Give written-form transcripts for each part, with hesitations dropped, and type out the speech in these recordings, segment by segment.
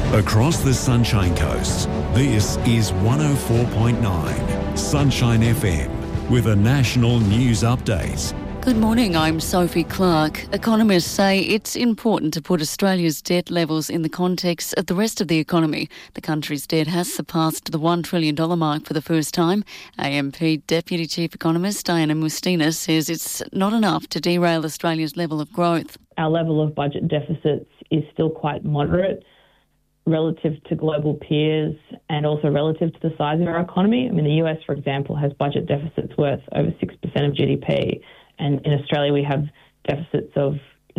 Across the Sunshine Coast, this is 104.9 Sunshine FM with a national news update. Good morning, I'm Sophie Clark. Economists say it's important to put Australia's debt levels in the context of the rest of the economy. The country's debt has surpassed the $1 trillion mark for the first time. AMP Deputy Chief Economist Diana Mustina says it's not enough to derail Australia's level of growth. Our level of budget deficits is still quite moderate relative to global peers and also relative to the size of our economy. I mean, the US, for example, has budget deficits worth over 6% of GDP. And in Australia, we have deficits of,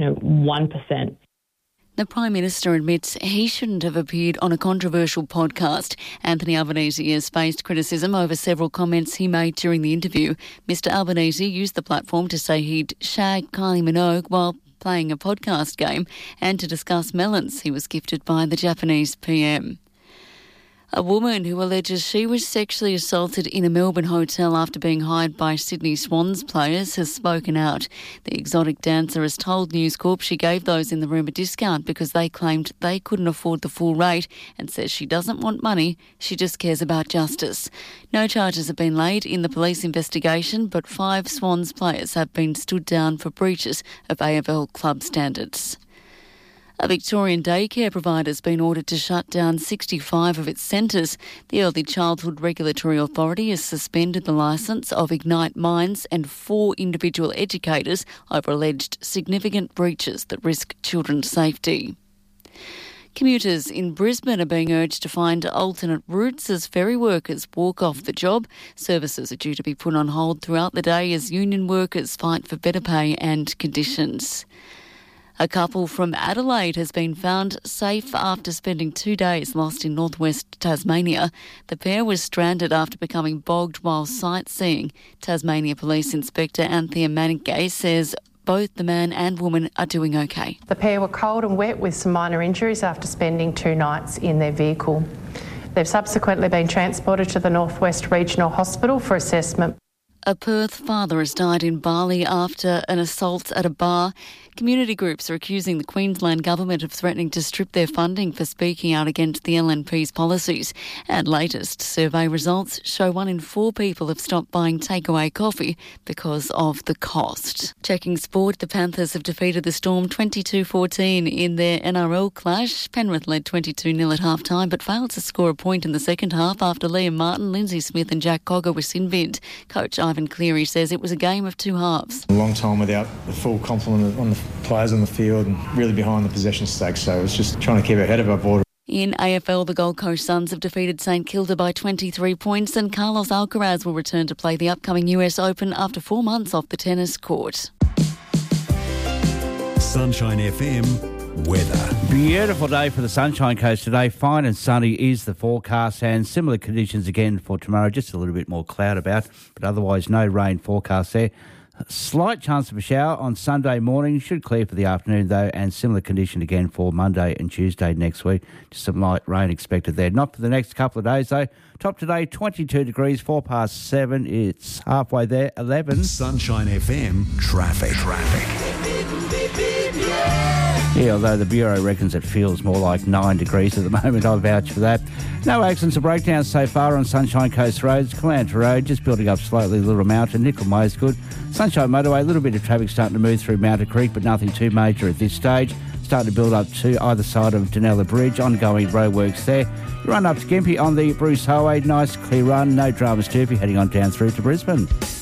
1%. The Prime Minister admits he shouldn't have appeared on a controversial podcast. Anthony Albanese has faced criticism over several comments he made during the interview. Mr Albanese used the platform to say he'd shag Kylie Minogue while playing a podcast game and to discuss melons he was gifted by the Japanese PM. A woman who alleges she was sexually assaulted in a Melbourne hotel after being hired by Sydney Swans players has spoken out. The exotic dancer has told News Corp she gave those in the room a discount because they claimed they couldn't afford the full rate and says she doesn't want money, she just cares about justice. No charges have been laid in the police investigation, but 5 Swans players have been stood down for breaches of AFL club standards. A Victorian daycare provider has been ordered to shut down 65 of its centres. The Early Childhood Regulatory Authority has suspended the licence of Ignite Minds and 4 individual educators over alleged significant breaches that risk children's safety. Commuters in Brisbane are being urged to find alternate routes as ferry workers walk off the job. Services are due to be put on hold throughout the day as union workers fight for better pay and conditions. A couple from Adelaide has been found safe after spending 2 days lost in northwest Tasmania. The pair was stranded after becoming bogged while sightseeing. Tasmania Police Inspector Anthea Manickay says both the man and woman are doing okay. The pair were cold and wet with some minor injuries after spending 2 nights in their vehicle. They've subsequently been transported to the Northwest Regional Hospital for assessment. A Perth father has died in Bali after an assault at a bar. Community groups are accusing the Queensland government of threatening to strip their funding for speaking out against the LNP's policies. And latest survey results show 1 in 4 people have stopped buying takeaway coffee because of the cost. Checking sport, the Panthers have defeated the Storm 22-14 in their NRL clash. Penrith led 22-0 at half-time but failed to score a point in the second half after Liam Martin, Lindsay Smith and Jack Cogger were sin-binned. Coach Ivan Cleary says it was a game of 2 halves. A long time without the full complement on the players on the field and really behind the possession stakes, so it's just trying to keep ahead of our board. In AFL, the Gold Coast Suns have defeated St Kilda by 23 points and Carlos Alcaraz will return to play the upcoming US Open after 4 months off the tennis court. Sunshine FM weather. Beautiful day for the Sunshine Coast today. Fine and sunny is the forecast and similar conditions again for tomorrow. Just a little bit more cloud about, but otherwise no rain forecast there. Slight chance of a shower on Sunday morning. Should clear for the afternoon though, and similar condition again for Monday and Tuesday next week. Just some light rain expected there. Not for the next couple of days though. Top today 22 degrees, 7:04. It's halfway there, 11. Sunshine FM traffic. Yeah, although the Bureau reckons it feels more like 9 degrees at the moment, I vouch for that. No accidents or breakdowns so far on Sunshine Coast roads. Callanta Road just building up slowly, Little Mountain, Nickel May's good. Sunshine Motorway, a little bit of traffic starting to move through Mountain Creek, but nothing too major at this stage. Starting to build up to either side of Dunella Bridge, ongoing roadworks there. You run up to Gympie on the Bruce Highway, nice clear run, no dramas too if you're heading on down through to Brisbane.